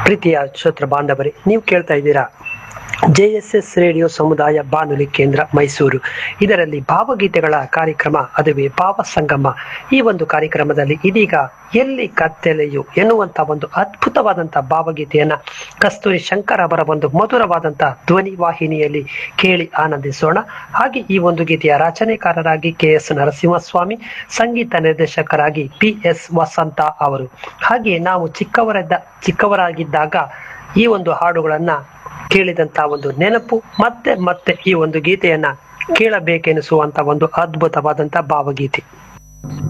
ಪ್ರೀತಿಯ ಶ್ರೋತೃ ಬಾಂಧವರೇ, ನೀವು ಕೇಳ್ತಾ ಇದ್ದೀರಾ JSS ರೇಡಿಯೋ ಸಮುದಾಯ ಬಾನುಲಿ ಕೇಂದ್ರ ಮೈಸೂರು. ಇದರಲ್ಲಿ ಭಾವಗೀತೆಗಳ ಕಾರ್ಯಕ್ರಮ, ಅದುವೇ ಭಾವ ಸಂಗಮ. ಈ ಒಂದು ಕಾರ್ಯಕ್ರಮದಲ್ಲಿ ಇದೀಗ ಎಲ್ಲಿ ಕತ್ತಲೆಯು ಎನ್ನುವಂತ ಒಂದು ಅದ್ಭುತವಾದಂತಹ ಭಾವಗೀತೆಯನ್ನ ಕಸ್ತೂರಿ ಶಂಕರ್ ಅವರ ಒಂದು ಮಧುರವಾದಂತಹ ಧ್ವನಿ ವಾಹಿನಿಯಲ್ಲಿ ಕೇಳಿ ಆನಂದಿಸೋಣ. ಹಾಗೆ ಈ ಒಂದು ಗೀತೆಯ ರಚನೆಕಾರರಾಗಿ KS ನರಸಿಂಹಸ್ವಾಮಿ, ಸಂಗೀತ ನಿರ್ದೇಶಕರಾಗಿ PS ವಸಂತ ಅವರು. ಹಾಗೆ ನಾವು ಚಿಕ್ಕವರಾಗಿದ್ದಾಗ ಈ ಒಂದು ಹಾಡುಗಳನ್ನ ಕೇಳಿದಂತ ಒಂದು ನೆನಪು ಮತ್ತೆ ಮತ್ತೆ ಈ ಒಂದು ಗೀತೆಯನ್ನ ಕೇಳಬೇಕೆನಿಸುವಂತ ಒಂದು ಅದ್ಭುತವಾದಂತ ಭಾವಗೀತೆ.